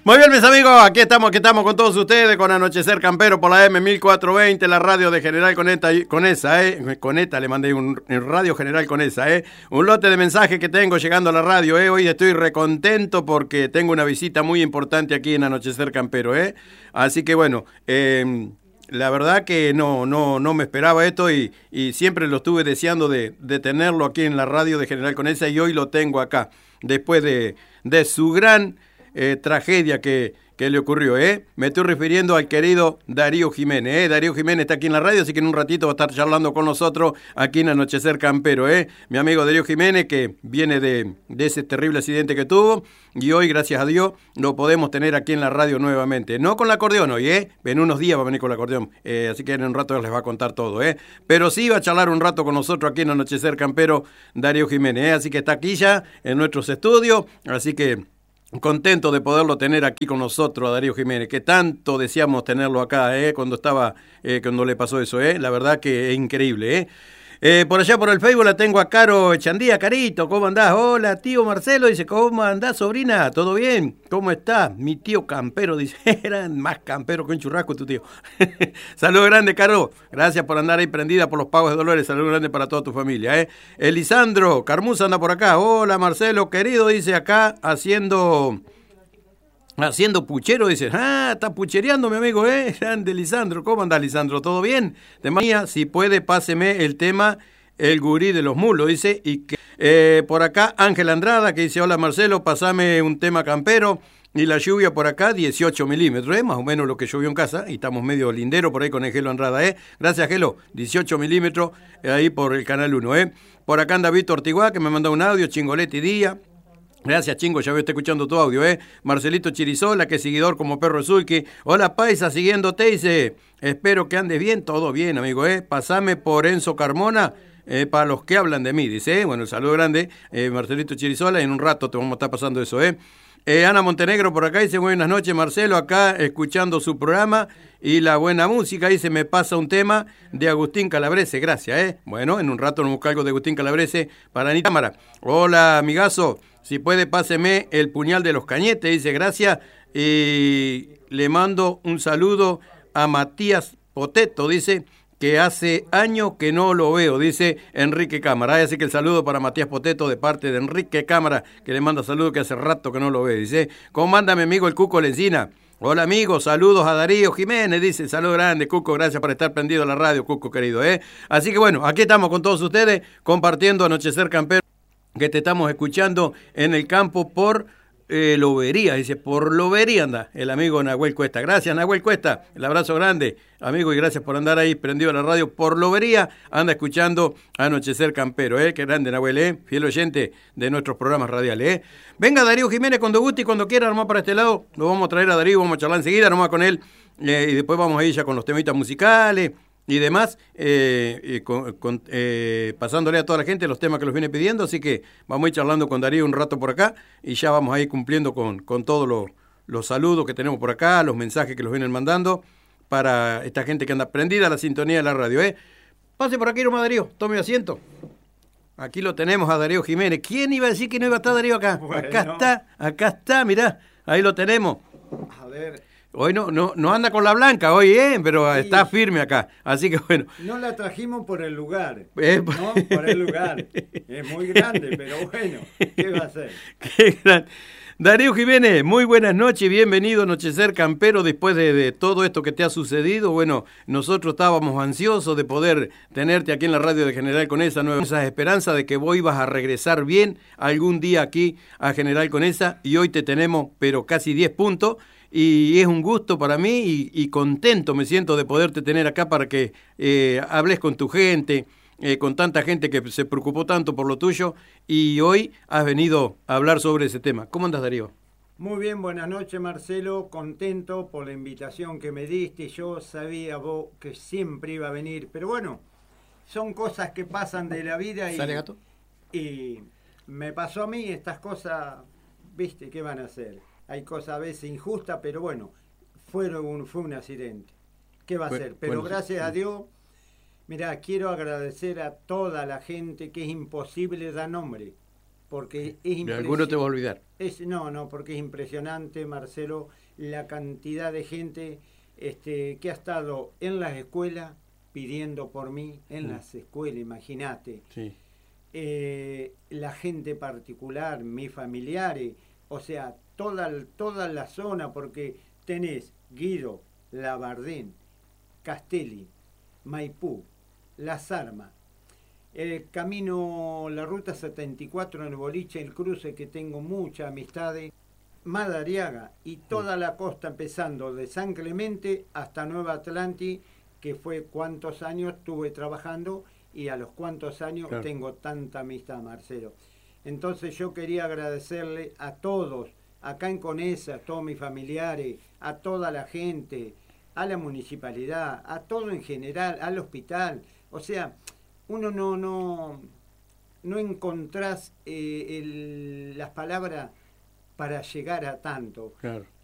Muy bien, mis amigos, aquí estamos con todos ustedes, con Anochecer Campero por la M1420, la radio de General Conesa, Coneta, le mandé un radio General Conesa, un lote de mensajes que tengo llegando a la radio, hoy estoy recontento porque tengo una visita muy importante aquí en Anochecer Campero, así que bueno, la verdad que no me esperaba esto y siempre lo estuve deseando de tenerlo aquí en la radio de General Conesa y hoy lo tengo acá, después de su gran tragedia que le ocurrió, Me estoy refiriendo al querido Darío Jiménez, Darío Jiménez está aquí en la radio, así que en un ratito va a estar charlando con nosotros aquí en Anochecer Campero, Mi amigo Darío Jiménez, que viene de ese terrible accidente que tuvo, y hoy, gracias a Dios, lo podemos tener aquí en la radio nuevamente. No con el acordeón hoy, En unos días va a venir con el acordeón, así que en un rato les va a contar todo, Pero sí va a charlar un rato con nosotros aquí en Anochecer Campero, Darío Jiménez, Así que está aquí ya en nuestros estudios, así que contento de poderlo tener aquí con nosotros a Darío Jiménez, que tanto deseamos tenerlo acá, cuando le pasó eso, La verdad que es increíble, Por allá por el Facebook la tengo a Caro Echandía. Carito, ¿cómo andás? Hola, tío Marcelo, dice, ¿cómo andás, sobrina? ¿Todo bien? ¿Cómo estás? Mi tío campero, dice, eran más campero que un churrasco tu tío. Saludos grande, Caro, gracias por andar ahí prendida por los pagos de Dolores, saludos grande para toda tu familia, Elisandro Carmuza anda por acá, hola Marcelo, querido, dice, acá haciendo puchero, dice, está puchereando mi amigo, grande Lisandro, ¿cómo anda Lisandro? ¿Todo bien? De manía, si puede, páseme el tema El Gurí de los Mulos, dice, y que por acá Ángel Andrada, que dice, hola Marcelo, pasame un tema campero, y la lluvia por acá, 18 milímetros, más o menos lo que llovió en casa, y estamos medio lindero por ahí con el Gelo Andrada, Gracias, Gelo, 18 milímetros, ahí por el Canal 1, Por acá anda Víctor Tiguá, que me mandó un audio, Chingolete y Día. Gracias, Chingo, ya veo, estoy escuchando tu audio, Marcelito Chirizola, que es seguidor como Perro Zulki. Hola, Paisa, siguiéndote, dice, espero que andes bien, todo bien, amigo, Pasame por Enzo Carmona, para los que hablan de mí, dice, Bueno, el saludo grande, Marcelito Chirizola, y en un rato te vamos a estar pasando eso, Ana Montenegro por acá dice, buenas noches, Marcelo, acá escuchando su programa y la buena música, dice, me pasa un tema de Agustín Calabrese, gracias, Bueno, en un rato nos busca algo de Agustín Calabrese para Anita Cámara. Hola, amigazo, si puede, páseme El Puñal de los Cañetes, dice, gracias, y le mando un saludo a Matías Poteto, dice, que hace años que no lo veo, dice Enrique Cámara. Así que el saludo para Matías Poteto de parte de Enrique Cámara, que le manda saludos que hace rato que no lo ve, dice, ¿cómo anda mi amigo el Cuco Lencina? Hola amigo, saludos a Darío Jiménez, dice, saludo grande, Cuco, gracias por estar prendido a la radio, Cuco querido, Así que bueno, aquí estamos con todos ustedes, compartiendo Anochecer Campero, que te estamos escuchando en el campo por Lobería, dice, por Lobería anda el amigo Nahuel Cuesta. Gracias, Nahuel Cuesta, el abrazo grande, amigo, y gracias por andar ahí prendido a la radio por Lobería, anda escuchando Anochecer Campero, qué grande Nahuel, fiel oyente de nuestros programas radiales, Venga Darío Jiménez cuando guste y cuando quiera, nomás para este lado, lo vamos a traer a Darío, vamos a charlar enseguida nomás con él, y después vamos a ir ya con los temitas musicales y demás, pasándole a toda la gente los temas que los viene pidiendo, así que vamos a ir charlando con Darío un rato por acá y ya vamos a ir cumpliendo con todos los saludos que tenemos por acá, los mensajes que los vienen mandando para esta gente que anda prendida a la sintonía de la radio, Pase por aquí nomás, Darío, tome asiento. Aquí lo tenemos a Darío Jiménez. ¿Quién iba a decir que no iba a estar Darío acá? Bueno. Acá está, mirá, ahí lo tenemos. A ver. Hoy no anda con la blanca hoy, pero sí, está firme acá. Así que bueno. No la trajimos por el lugar. No, por el lugar. Es muy grande, pero bueno, ¿qué va a hacer? Qué gran. Darío Jiménez, muy buenas noches, bienvenido a Anochecer Campero después de todo esto que te ha sucedido. Bueno, nosotros estábamos ansiosos de poder tenerte aquí en la radio de General Conesa, esa esperanza de que vos ibas a regresar bien algún día aquí a General Conesa y hoy te tenemos, pero casi 10 puntos. Y es un gusto para mí y contento me siento de poderte tener acá para que hables con tu gente, con tanta gente que se preocupó tanto por lo tuyo y hoy has venido a hablar sobre ese tema. ¿Cómo andas, Darío? Muy bien, buenas noches, Marcelo, contento por la invitación que me diste. Yo sabía vos que siempre iba a venir, pero bueno, son cosas que pasan de la vida y, ¿Sale, gato? Y me pasó a mí estas cosas, viste, ¿qué van a hacer? Hay cosas a veces injustas, pero bueno, fue un accidente. ¿Qué va a ser? Pero bueno, gracias a Dios, mirá, quiero agradecer a toda la gente que es imposible dar nombre. porque es de alguno te va a olvidar. No, porque es impresionante, Marcelo, la cantidad de gente que ha estado en las escuelas pidiendo por mí, en las escuelas, imagínate. Sí. La gente particular, mis familiares, o sea, toda la zona, porque tenés Guido, Labardén, Castelli, Maipú, Las Armas, el camino, la ruta 74 en el Boliche, el cruce, que tengo muchas amistades, Madariaga y toda la costa, empezando de San Clemente hasta Nueva Atlanti, que fue cuántos años estuve trabajando y a los cuántos años tengo tanta amistad, Marcelo. Entonces yo quería agradecerle a todos, acá en Conesa, a todos mis familiares, a toda la gente, a la municipalidad, a todo en general, al hospital. O sea, uno no encontrás las palabras para llegar a tanto. Claro.